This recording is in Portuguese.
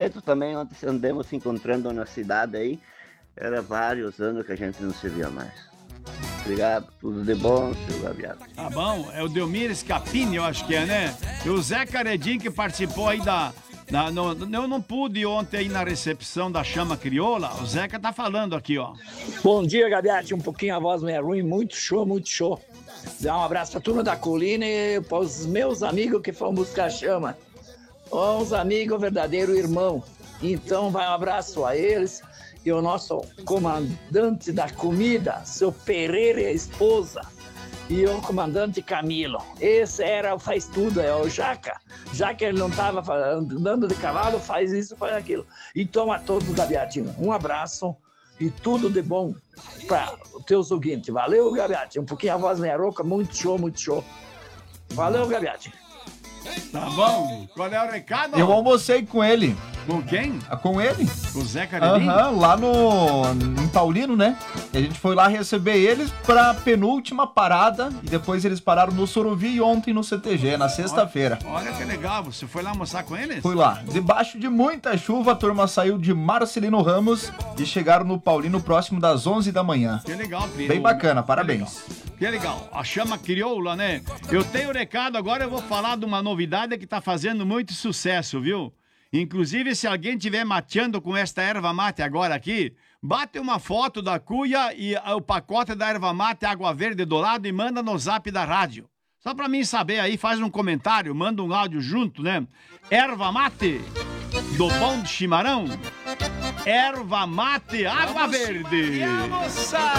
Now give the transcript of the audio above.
jeito também, ontem andamos se encontrando na cidade aí. Era vários anos que a gente não se via mais. Obrigado, tudo de bom, seu Gaviado. Tá bom, é o Delmir Scapini, eu acho que é, né? E o Zé Caredinho que participou aí eu não pude ontem ir na recepção da Chama Crioula. O Zeca tá falando aqui, ó. Bom dia, Gabiati. Um pouquinho a voz meio ruim. Muito show, muito show. Dá um abraço pra turma da colina e para os meus amigos que foram buscar a Chama. Os amigos, verdadeiro irmão. Então, vai um abraço a eles. E o nosso comandante da comida, seu Pereira e a esposa. E o comandante Camilo. Esse era o faz tudo, é o Jaca. Já que ele não estava andando de cavalo, faz isso, faz aquilo. Então, a todos, Gabiatinho, um abraço e tudo de bom para o teu seguinte. Valeu, Gabiatinho. Um pouquinho a voz meia rouca, muito show, muito show. Valeu, Gabiatinho. Tá bom. Qual é o recado? Eu almocei com ele. Com quem? Com ele. Com o Zé Caredinho? Lá em Paulino, né? E a gente foi lá receber eles pra penúltima parada e depois eles pararam no Suruvi e ontem no CTG, na sexta-feira. Olha que legal, você foi lá almoçar com eles? Fui lá. Debaixo de muita chuva, a turma saiu de Marcelino Ramos e chegaram no Paulino próximo das 11 da manhã. Que legal, filho. Bem bacana, parabéns. Que legal, a Chama Crioula, né? Eu tenho recado, agora eu vou falar de uma novidade que tá fazendo muito sucesso, viu? Inclusive, se alguém estiver mateando com esta erva mate agora aqui, bate uma foto da cuia e o pacote da erva mate água verde do lado e manda no zap da rádio. Só pra mim saber aí, faz um comentário, manda um áudio junto, né? Erva mate do bom de chimarrão. Erva mate água verde. E almoçar.